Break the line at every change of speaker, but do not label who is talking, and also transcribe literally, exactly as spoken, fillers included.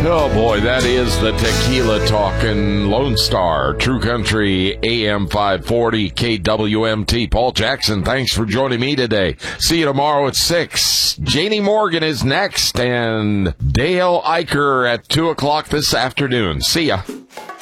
Oh boy, that is the tequila talking Lone Star, True Country, A M five forty, K W M T. Paul Jackson, thanks for joining me today. See you tomorrow at six. Janie Morgan is next, and Dale Eicher at two o'clock this afternoon. See ya.